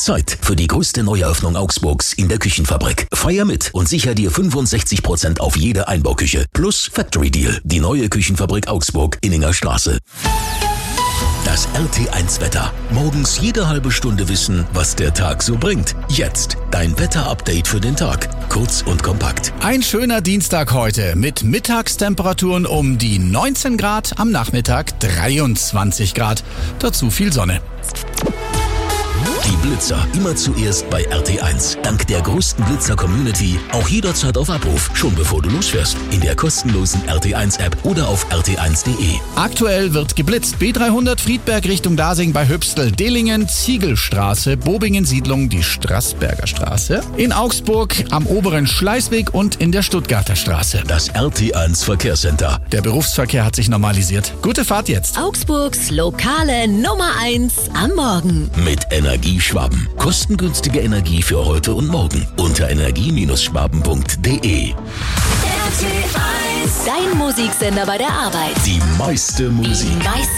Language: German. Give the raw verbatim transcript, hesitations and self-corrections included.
Zeit für die größte Neueröffnung Augsburgs in der Küchenfabrik. Feier mit und sicher dir fünfundsechzig Prozent auf jede Einbauküche. Plus Factory Deal, die neue Küchenfabrik Augsburg, Inninger Straße. Das R T eins Wetter. Morgens jede halbe Stunde wissen, was der Tag so bringt. Jetzt dein Wetter-Update für den Tag. Kurz und kompakt. Ein schöner Dienstag heute mit Mittagstemperaturen um die neunzehn Grad, am Nachmittag dreiundzwanzig Grad. Dazu viel Sonne. Die Blitzer immer zuerst bei R T eins. Dank der größten Blitzer-Community auch jederzeit auf Abruf, schon bevor du losfährst. In der kostenlosen R T eins App oder auf r t eins punkt de. Aktuell wird geblitzt. B dreihundert Friedberg Richtung Dasing bei Hübstel, Dillingen, Ziegelstraße, Bobingen Siedlung, die Straßberger Straße, in Augsburg am oberen Schleißweg und in der Stuttgarter Straße. Das R T eins Verkehrscenter. Der Berufsverkehr hat sich normalisiert. Gute Fahrt jetzt. Augsburgs lokale Nummer eins am Morgen. Mit Energie Schwaben. Kostengünstige Energie für heute und morgen. Unter energie schwaben punkt de. Dein Musiksender bei der Arbeit. Die meiste Musik. Die meiste